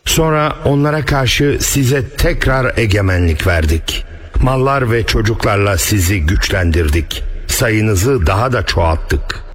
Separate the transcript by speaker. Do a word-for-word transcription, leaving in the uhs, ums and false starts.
Speaker 1: Sonra onlara karşı size tekrar egemenlik verdik. Mallar ve çocuklarla sizi güçlendirdik. Sayınızı daha da çoğalttık.